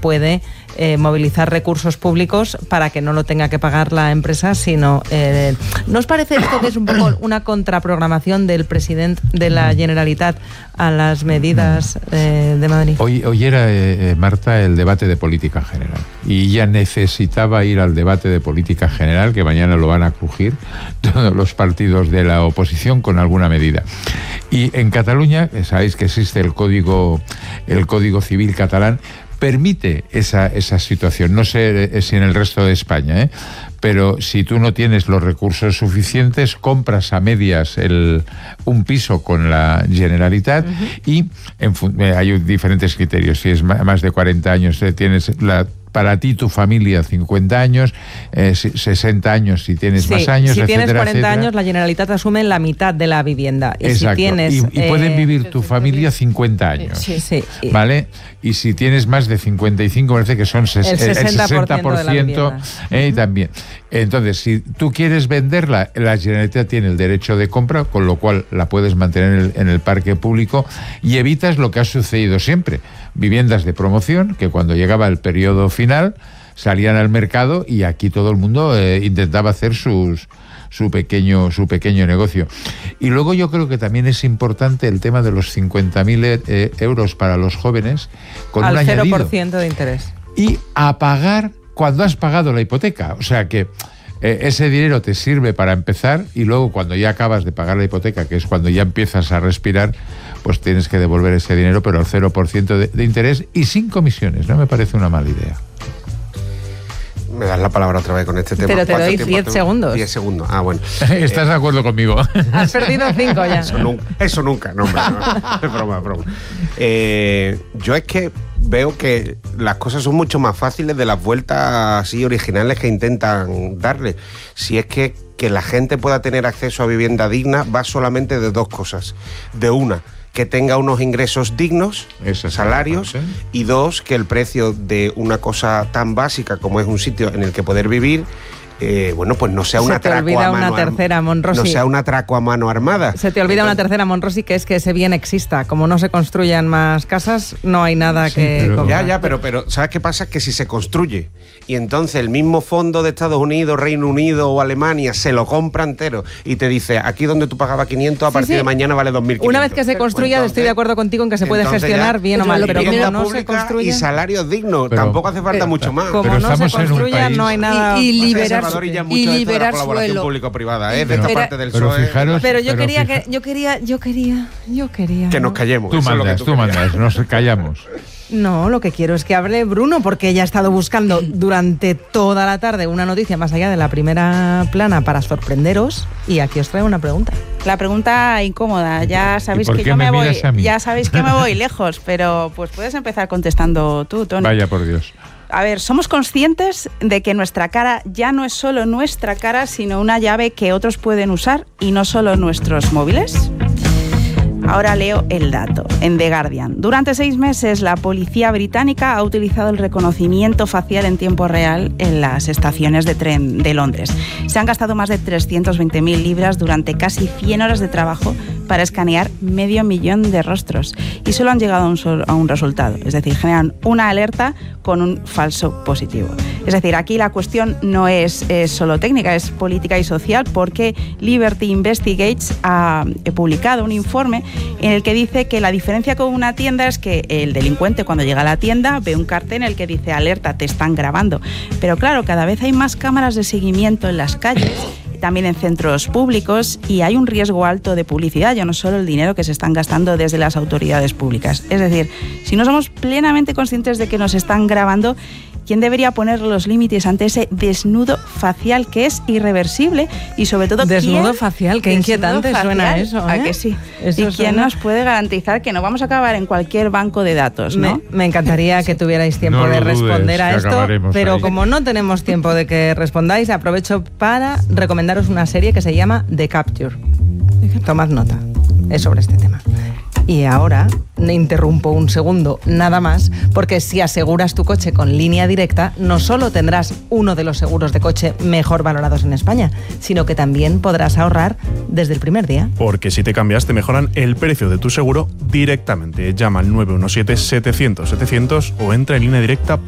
puede movilizar recursos públicos para que no lo tenga que pagar la empresa, sino... ¿No os parece esto que es un poco una contraprogramación del presidente de la Generalitat a las medidas de Madrid? Hoy era, Marta, el debate de política general. Y ya necesitaba ir al debate de política general, que mañana lo van a crujir todos los partidos de la oposición con alguna medida. Y en Cataluña, sabéis que existe el Código Civil catalán, permite esa situación. No sé si en el resto de España, pero si tú no tienes los recursos suficientes, compras a medias un piso con la Generalitat y hay diferentes criterios. Si es más de 40 años, tienes para ti, tu familia, 50 años, 60 años si tienes más años, si etcétera, tienes 40 etcétera. años, la Generalitat asume la mitad de la vivienda. Y exacto. Si tienes, y pueden vivir tu familia 50 años. Sí. ¿Vale? Y si tienes más de 55, parece que son el 60% también. Entonces, si tú quieres venderla, la Generalitat tiene el derecho de compra, con lo cual la puedes mantener en el parque público y evitas lo que ha sucedido siempre. Viviendas de promoción, que cuando llegaba el periodo final salían al mercado y aquí todo el mundo intentaba hacer su pequeño negocio. Y luego yo creo que también es importante el tema de los 50.000 euros para los jóvenes con al un añadido. 0% de interés. Y a pagar cuando has pagado la hipoteca. O sea que ese dinero te sirve para empezar y luego cuando ya acabas de pagar la hipoteca, que es cuando ya empiezas a respirar, pues tienes que devolver ese dinero, pero al 0% de interés y sin comisiones. No me parece una mala idea. Me das la palabra otra vez con este tema. Pero te doy 10 segundos. 10 segundos. Ah, bueno. ¿Estás de acuerdo conmigo? Has perdido 5 ya. Eso nunca. No, hombre, no. Es broma. Yo es que veo que las cosas son mucho más fáciles de las vueltas así originales que intentan darle. Si es que la gente pueda tener acceso a vivienda digna va solamente de dos cosas. De una, que tenga unos ingresos dignos, salarios, y dos, que el precio de una cosa tan básica como es un sitio en el que poder vivir, pues no sea un atraco a mano armada. No sea un atraco a mano armada. Se te olvida una tercera, Monrosi, que es que ese bien exista. Como no se construyan más casas, no hay nada que comprar. Pero ¿sabes qué pasa? Que si se construye y entonces el mismo fondo de Estados Unidos, Reino Unido o Alemania se lo compra entero y te dice, aquí donde tú pagabas 500, a partir de mañana vale 2.500. Una vez que se construya, entonces, estoy de acuerdo contigo en que se puede gestionar bien o mal, pero como no se construye... Y salarios dignos, tampoco hace falta mucho más. Como no se construya, no hay nada... Y liberar suelo público-privada, de esta parte del PSOE. Pero yo quería que nos callemos. Tú mandas, nos callamos. No, lo que quiero es que hable Bruno, porque ella ha estado buscando durante toda la tarde una noticia más allá de la primera plana para sorprenderos, y aquí os traigo una pregunta. La pregunta incómoda, ya sabéis que yo me voy, ya sabéis que me voy lejos, pero pues puedes empezar contestando tú, Tony. Vaya por Dios. A ver, ¿somos conscientes de que nuestra cara ya no es solo nuestra cara, sino una llave que otros pueden usar y no solo nuestros móviles? Ahora leo el dato en The Guardian. Durante 6 meses, la policía británica ha utilizado el reconocimiento facial en tiempo real en las estaciones de tren de Londres. Se han gastado más de 320.000 libras durante casi 100 horas de trabajo para escanear 500.000 de rostros y solo han llegado a un resultado, es decir, generan una alerta con un falso positivo. Es decir, aquí la cuestión no es solo técnica, es política y social, porque Liberty Investigates ha publicado un informe en el que dice que la diferencia con una tienda es que el delincuente cuando llega a la tienda ve un cartel en el que dice alerta, te están grabando. Pero claro, cada vez hay más cámaras de seguimiento en las calles, también en centros públicos, y hay un riesgo alto de publicidad, ya no solo el dinero que se están gastando desde las autoridades públicas. Es decir, si no somos plenamente conscientes de que nos están grabando, ¿quién debería poner los límites ante ese desnudo facial que es irreversible? Y sobre todo, desnudo facial, qué inquietante suena eso, ¿eh? ¿A que sí? Eso ¿Y quién nos puede garantizar que no vamos a acabar en cualquier banco de datos, no? Me encantaría que tuvierais tiempo de responder a esto, pero como no tenemos tiempo de que respondáis, aprovecho para recomendaros una serie que se llama The Capture. Tomad nota, es sobre este tema. Y ahora interrumpo un segundo nada más, porque si aseguras tu coche con Línea Directa, no solo tendrás uno de los seguros de coche mejor valorados en España, sino que también podrás ahorrar desde el primer día. Porque si te cambias, te mejoran el precio de tu seguro directamente. Llama al 917-700-700 o entra en lineadirecta.es.